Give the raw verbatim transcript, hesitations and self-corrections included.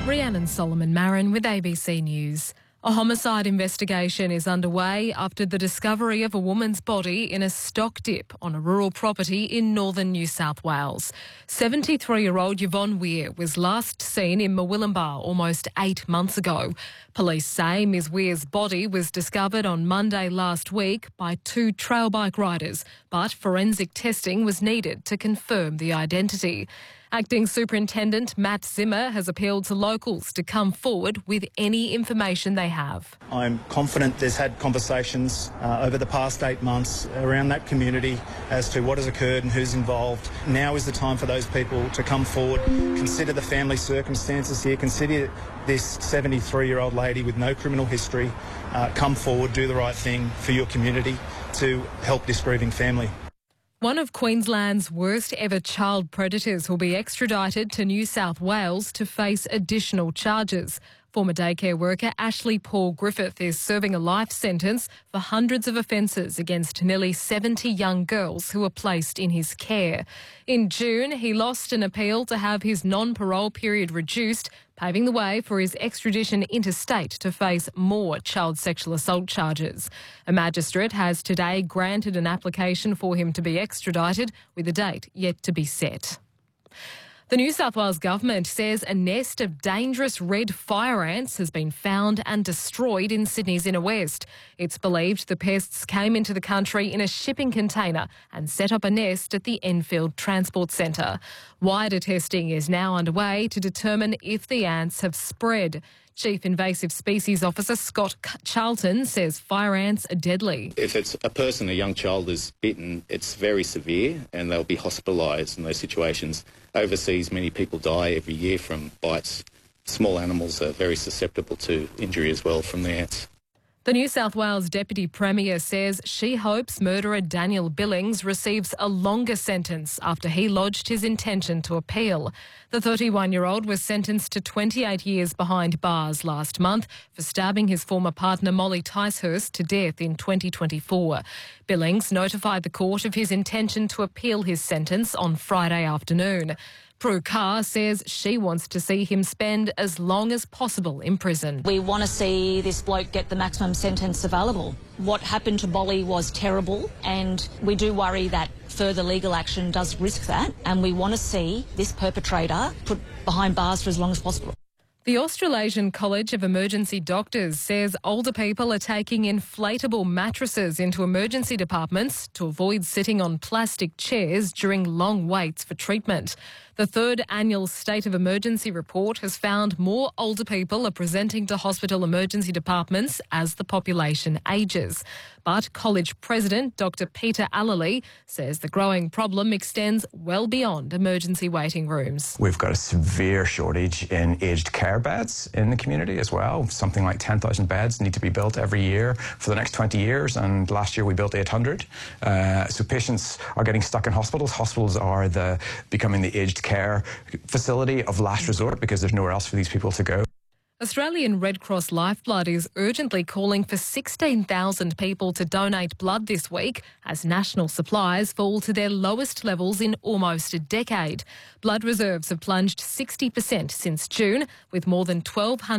Rhiannon Solomon Marin with A B C News. A homicide investigation is underway after the discovery of a woman's body in a stock dip on a rural property in northern New South Wales. seventy-three-year-old Yvonne Weir was last seen in Murwillumbah almost eight months ago. Police say Ms Weir's body was discovered on Monday last week by two trail bike riders, but forensic testing was needed to confirm the identity. Acting Superintendent Matt Zimmer has appealed to locals to come forward with any information they have. I'm confident there's had conversations uh, over the past eight months around that community as to what has occurred and who's involved. Now is the time for those people to come forward, consider the family circumstances here, consider this seventy-three-year-old lady with no criminal history, uh, come forward, do the right thing for your community to help this grieving family. One of Queensland's worst ever child predators will be extradited to New South Wales to face additional charges. Former daycare worker Ashley Paul Griffith is serving a life sentence for hundreds of offences against nearly seventy young girls who were placed in his care. In June, he lost an appeal to have his non-parole period reduced, paving the way for his extradition interstate to face more child sexual assault charges. A magistrate has today granted an application for him to be extradited, with a date yet to be set. The New South Wales Government says a nest of dangerous red fire ants has been found and destroyed in Sydney's inner west. It's believed the pests came into the country in a shipping container and set up a nest at the Enfield Transport Centre. Wider testing is now underway to determine if the ants have spread. Chief Invasive Species Officer Scott Charlton says fire ants are deadly. If it's a person, a young child is bitten, it's very severe and they'll be hospitalised in those situations. Overseas, many people die every year from bites. Small animals are very susceptible to injury as well from the ants. The New South Wales Deputy Premier says she hopes murderer Daniel Billings receives a longer sentence after he lodged his intention to appeal. The thirty-one-year-old was sentenced to twenty-eight years behind bars last month for stabbing his former partner Molly Ticehurst to death in twenty twenty-four. Billings notified the court of his intention to appeal his sentence on Friday afternoon. Prue Carr says she wants to see him spend as long as possible in prison. We want to see this bloke get the maximum sentence available. What happened to Bolly was terrible, and we do worry that further legal action does risk that, and we want to see this perpetrator put behind bars for as long as possible. The Australasian College of Emergency Doctors says older people are taking inflatable mattresses into emergency departments to avoid sitting on plastic chairs during long waits for treatment. The third annual State of Emergency report has found more older people are presenting to hospital emergency departments as the population ages. But College President Doctor Peter Allerley says the growing problem extends well beyond emergency waiting rooms. We've got a severe shortage in aged care beds in the community as well. Something like ten thousand beds need to be built every year for the next twenty years, and last year we built eight hundred. Uh, so patients are getting stuck in hospitals. Hospitals are the becoming the aged care facility of last resort because there's nowhere else for these people to go. Australian Red Cross Lifeblood is urgently calling for sixteen thousand people to donate blood this week as national supplies fall to their lowest levels in almost a decade. Blood reserves have plunged sixty percent since June, with more than twelve hundred